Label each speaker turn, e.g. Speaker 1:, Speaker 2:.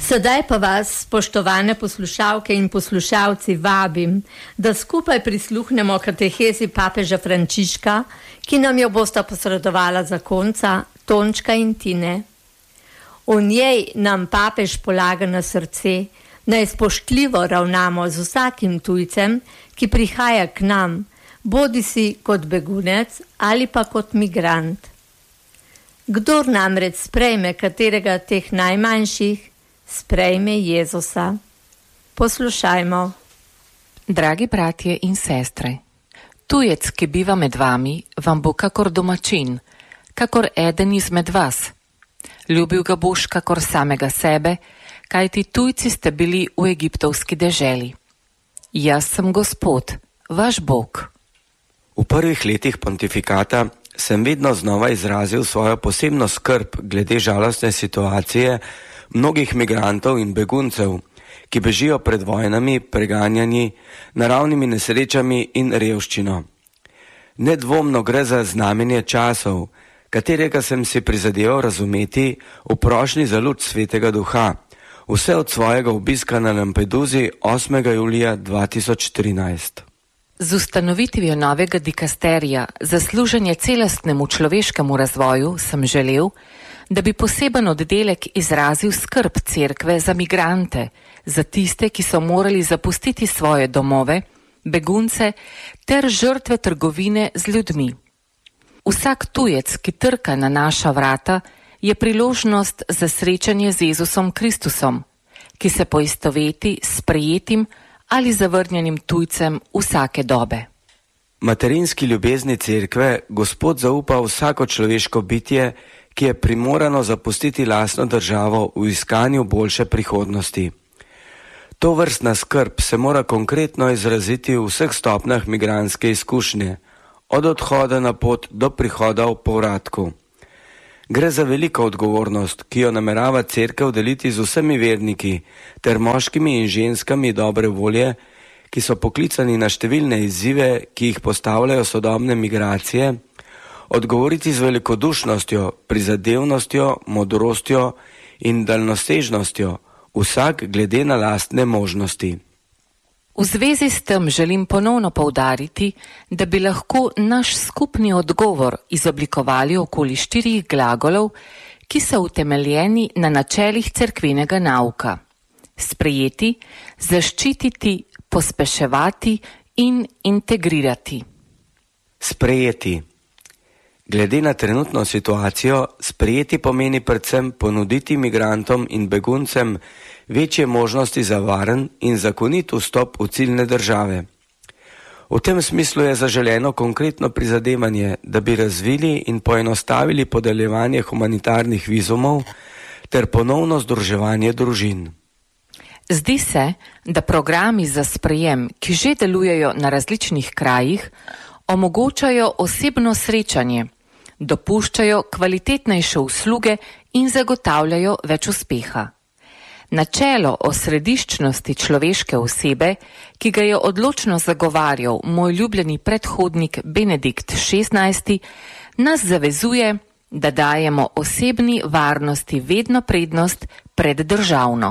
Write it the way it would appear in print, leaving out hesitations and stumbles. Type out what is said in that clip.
Speaker 1: Sedaj pa vas, spoštovane poslušalke in poslušalci, vabim, da skupaj prisluhnemo katehezi papeža Frančiška, ki nam jo bosta posredovala zakonca Tončka in Tine. V njej nam papež polaga na srce, naj spoštljivo ravnamo z vsakim tujcem, ki prihaja k nam, bodisi kot begunec ali pa kot migrant. Kdor namreč sprejme katerega teh najmanjših, sprejme Jezusa. Poslušajmo.
Speaker 2: Dragi bratje in sestre, tujec, ki biva med vami, vam bo kakor domačin, kakor eden izmed vas. Ljubil ga boš kakor samega sebe, kajti tujci ste bili v egiptovski deželi. Jaz sem Gospod, vaš Bog.
Speaker 3: V prvih letih pontifikata sem vedno znova izrazil svojo posebno skrb glede žalostne situacije mnogih migrantov in beguncev, ki bežijo pred vojnami, preganjanji, naravnimi nesrečami in revščino. Nedvomno gre za znamenje časov, katerega sem si prizadeval razumeti v prošnji za luč Svetega Duha, vse od svojega obiska na Lampeduzi 8. julija 2013.
Speaker 2: Z ustanovitvijo novega dikasterija za služenje celostnemu človeškemu razvoju sem želel, da bi poseben oddelek izrazil skrb cerkve za migrante, za tiste, ki so morali zapustiti svoje domove, begunce ter žrtve trgovine z ljudmi. Vsak tujec, ki trka na naša vrata, je priložnost za srečanje z Jezusom Kristusom, ki se poistoveti s sprejetim ali zavrnjenim tujcem vsake dobe.
Speaker 3: Materinski ljubezni cerkve Gospod zaupa vsako človeško bitje, ki je primorano zapustiti lastno državo v iskanju boljše prihodnosti. To vrstna skrb se mora konkretno izraziti v vseh stopnjah migrantske izkušnje, od odhoda na pot do prihoda v povratku. Gre za veliko odgovornost, ki jo namerava cerkev deliti z vsemi verniki ter moškimi in ženskami dobre volje, ki so poklicani na številne izzive, ki jih postavljajo sodobne migracije, odgovoriti z velikodušnostjo, prizadevnostjo, modrostjo in daljnosežnostjo, vsak glede na lastne možnosti.
Speaker 2: V zvezi s tem želim ponovno poudariti, da bi lahko naš skupni odgovor izoblikovali okoli 4 glagolov, ki so utemeljeni na načelih cerkvenega nauka: sprejeti, zaščititi, pospeševati in integrirati.
Speaker 3: Sprejeti. Glede na trenutno situacijo, sprejeti pomeni predvsem ponuditi migrantom in beguncem večje možnosti za varen in zakonit vstop v ciljne države. V tem smislu je zaželeno konkretno prizadevanje, da bi razvili in poenostavili podeljevanje humanitarnih vizumov ter ponovno združevanje družin.
Speaker 2: Zdi se, da programi za sprejem, ki že delujejo na različnih krajih, omogočajo osebno srečanje, dopuščajo kvalitetnejše usluge in zagotavljajo več uspeha. Načelo o središčnosti človeške osebe, ki ga je odločno zagovarjal moj ljubljeni predhodnik Benedikt XVI, nas zavezuje, da dajemo osebni varnosti vedno prednost pred državno.